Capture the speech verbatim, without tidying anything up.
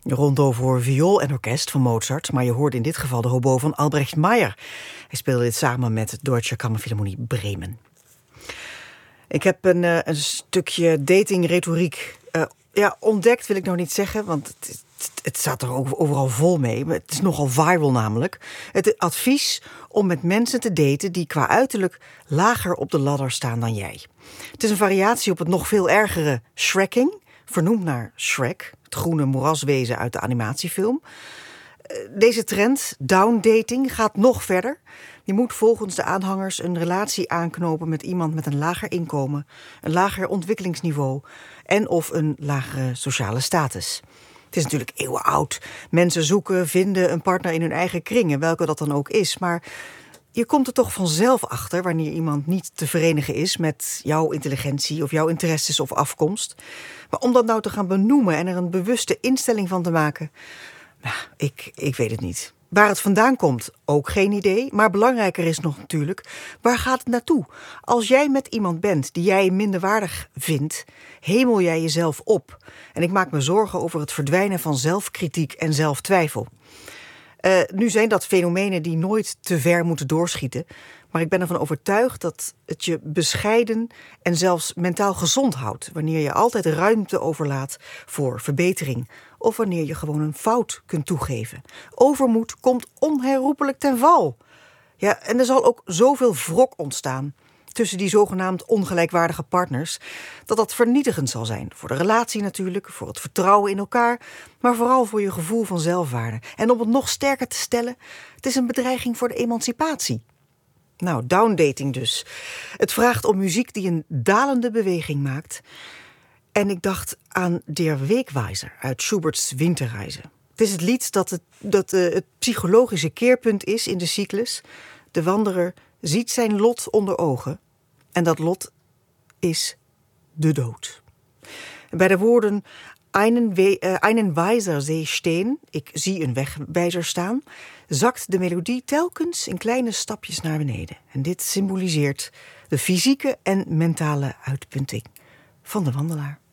Rondo voor viool en orkest van Mozart, maar je hoorde in dit geval de hobo van Albrecht Meyer. Hij speelde dit samen met het Deutsche Kammerphilharmonie Bremen. Ik heb een, uh, een stukje datingretoriek uh, ja, ontdekt, wil ik nou niet zeggen, want het, het, het staat er overal vol mee. Maar het is nogal viral namelijk. Het advies om met mensen te daten die qua uiterlijk lager op de ladder staan dan jij. Het is een variatie op het nog veel ergere shrekking, vernoemd naar Shrek, het groene moeraswezen uit de animatiefilm. Deze trend, downdating, gaat nog verder. Je moet volgens de aanhangers een relatie aanknopen met iemand met een lager inkomen, een lager ontwikkelingsniveau en of een lagere sociale status. Het is natuurlijk eeuwenoud. Mensen zoeken, vinden een partner in hun eigen kringen, welke dat dan ook is. Maar je komt er toch vanzelf achter wanneer iemand niet te verenigen is met jouw intelligentie of jouw interesses of afkomst. Maar om dat nou te gaan benoemen en er een bewuste instelling van te maken, nou, ik, ik weet het niet. Waar het vandaan komt, ook geen idee. Maar belangrijker is nog natuurlijk, waar gaat het naartoe? Als jij met iemand bent die jij minderwaardig vindt, hemel jij jezelf op. En ik maak me zorgen over het verdwijnen van zelfkritiek en zelftwijfel. Uh, nu zijn dat fenomenen die nooit te ver moeten doorschieten. Maar ik ben ervan overtuigd dat het je bescheiden en zelfs mentaal gezond houdt wanneer je altijd ruimte overlaat voor verbetering. Of wanneer je gewoon een fout kunt toegeven. Overmoed komt onherroepelijk ten val. Ja, en er zal ook zoveel wrok ontstaan tussen die zogenaamd ongelijkwaardige partners, dat dat vernietigend zal zijn. Voor de relatie natuurlijk, voor het vertrouwen in elkaar, maar vooral voor je gevoel van zelfwaarde. En om het nog sterker te stellen, het is een bedreiging voor de emancipatie. Nou, downdating dus. Het vraagt om muziek die een dalende beweging maakt. En ik dacht aan Der Wegweiser uit Schubert's Winterreise. Het is het lied dat het, dat, uh, het psychologische keerpunt is in de cyclus. De wanderer ziet zijn lot onder ogen. En dat lot is de dood. Bij de woorden einen, we, uh, einen Weiser sehe steen, ik zie een wegwijzer staan, zakt de melodie telkens in kleine stapjes naar beneden. En dit symboliseert de fysieke en mentale uitpunting van de wandelaar.